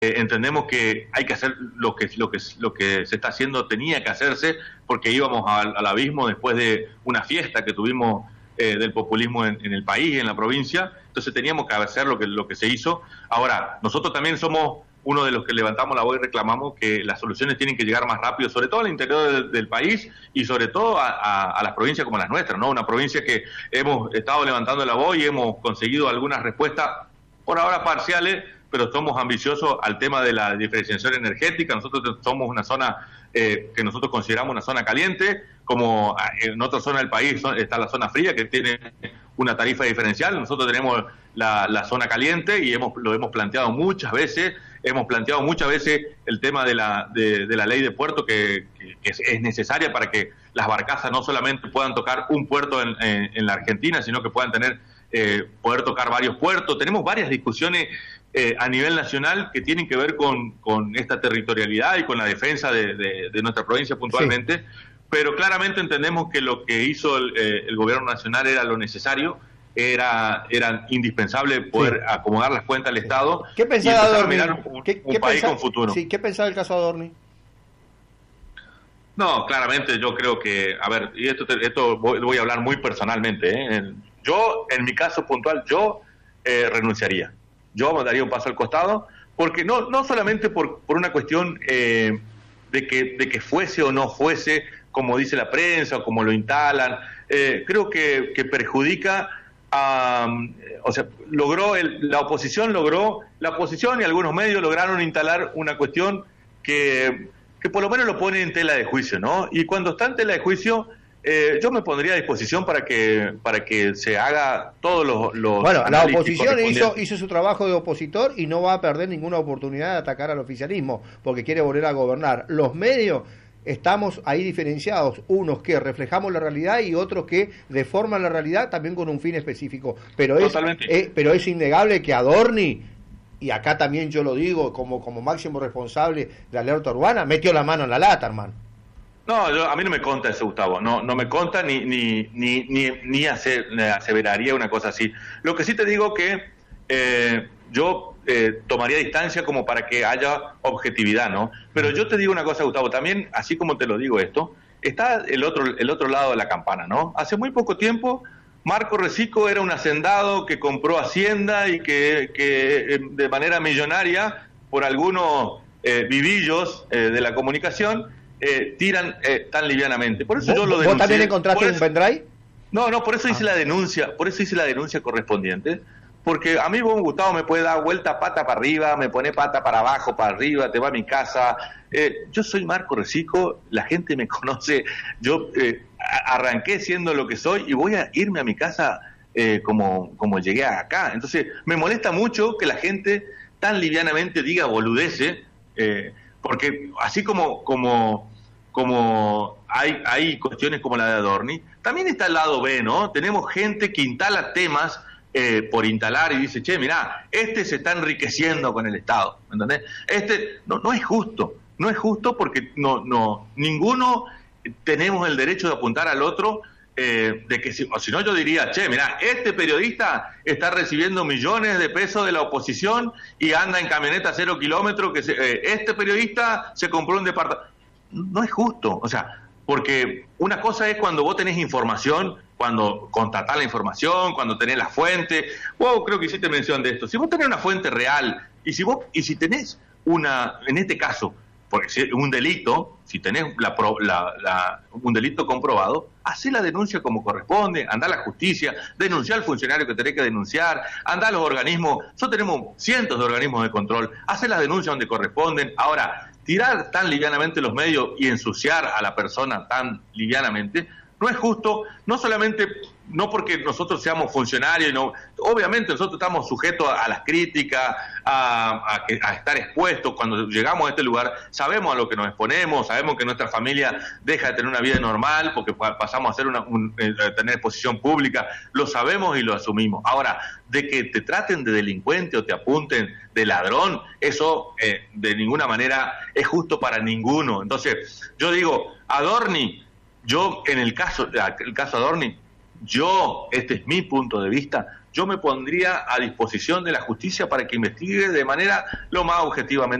entendemos que hay que hacer lo que se está haciendo tenía que hacerse, porque íbamos al abismo después de una fiesta que tuvimos del populismo en el país, en la provincia. Entonces teníamos que hacer lo que se hizo. Ahora, nosotros también somos uno de los que levantamos la voz y reclamamos que las soluciones tienen que llegar más rápido, sobre todo al interior del país y sobre todo a las provincias como las nuestras, ¿no? Una provincia que hemos estado levantando la voz y hemos conseguido algunas respuestas, por ahora parciales, pero somos ambiciosos al tema de la diferenciación energética. Nosotros somos una zona que nosotros consideramos una zona caliente, como en otra zona del país está la zona fría, que tiene una tarifa diferencial. Nosotros tenemos la zona caliente y lo hemos planteado muchas veces. Hemos planteado muchas veces el tema de la ley de puerto, que es necesaria para que las barcazas no solamente puedan tocar un puerto en la Argentina, sino que puedan poder tocar varios puertos. Tenemos varias discusiones a nivel nacional que tienen que ver con esta territorialidad y con la defensa de nuestra provincia puntualmente, sí. Pero claramente entendemos que lo que hizo el gobierno nacional era lo necesario. Era indispensable poder acomodar las cuentas del Estado. ¿Qué pensaba Adorni? Un país con futuro. Sí, ¿qué pensaba el caso Adorni? No, claramente yo creo que, a ver, y esto voy a hablar muy personalmente, ¿eh? Yo, en mi caso puntual, renunciaría. Yo me daría un paso al costado, porque no solamente por una cuestión de que fuese o no fuese, como dice la prensa o como lo instalan, creo que perjudica. O sea, la oposición y algunos medios lograron instalar una cuestión que por lo menos lo pone en tela de juicio, ¿no? Y cuando está en tela de juicio, yo me pondría a disposición para que se haga todos los bueno, la oposición hizo su trabajo de opositor y no va a perder ninguna oportunidad de atacar al oficialismo porque quiere volver a gobernar. Los medios estamos ahí diferenciados, unos que reflejamos la realidad y otros que deforman la realidad también con un fin específico. Pero es innegable que Adorni, y acá también yo lo digo como máximo responsable de la alerta urbana, metió la mano en la lata, hermano. No, a mí no me consta eso, Gustavo. No me consta ni aseveraría una cosa así. Lo que sí te digo que yo tomaría distancia como para que haya objetividad, ¿no? Pero yo te digo una cosa, Gustavo, también, así como te lo digo esto, está el otro lado de la campana, ¿no? Hace muy poco tiempo, Marco Recico era un hacendado que compró hacienda y que de manera millonaria, por algunos vivillos de la comunicación, tiran tan livianamente. Por eso yo lo denuncié. ¿Vos también encontraste un pendrive? No, por eso hice la denuncia, correspondiente. Porque a mí, vos, Gustavo, me puede dar vuelta pata para arriba, me pone pata para abajo, para arriba, te va a mi casa. Yo soy Marco Recico, la gente me conoce, yo arranqué siendo lo que soy y voy a irme a mi casa como llegué acá. Entonces, me molesta mucho que la gente tan livianamente diga boludeces, porque así como hay cuestiones como la de Adorni, también está el lado B, ¿no? Tenemos gente que instala temas por instalar y dice, che, mirá, se está enriqueciendo con el Estado, ¿entendés? No es justo porque ninguno tenemos el derecho de apuntar al otro, de que si no yo diría, che, mirá, este periodista está recibiendo millones de pesos de la oposición y anda en camioneta 0 kilómetros, este periodista se compró un departamento. No es justo, o sea, porque una cosa es cuando vos tenés información, cuando contratás la información, cuando tenés la fuente. Wow, creo que hiciste mención de esto. Si vos tenés una fuente real y si tenés en este caso, porque si un delito, si tenés un delito comprobado, hacé la denuncia como corresponde, andá a la justicia, denunciá al funcionario que tenés que denunciar, andá a los organismos, nosotros tenemos cientos de organismos de control, hacé las denuncias donde corresponden. Ahora, tirar tan livianamente los medios y ensuciar a la persona tan livianamente no es justo, no solamente, no porque nosotros seamos funcionarios, no, obviamente nosotros estamos sujetos a las críticas, a estar expuestos. Cuando llegamos a este lugar sabemos a lo que nos exponemos, sabemos que nuestra familia deja de tener una vida normal porque pasamos a ser tener exposición pública, lo sabemos y lo asumimos. Ahora, de que te traten de delincuente o te apunten de ladrón, eso de ninguna manera es justo para ninguno. Entonces, yo digo, Adorni, yo en el caso Adorni, este es mi punto de vista, yo me pondría a disposición de la justicia para que investigue de manera lo más objetivamente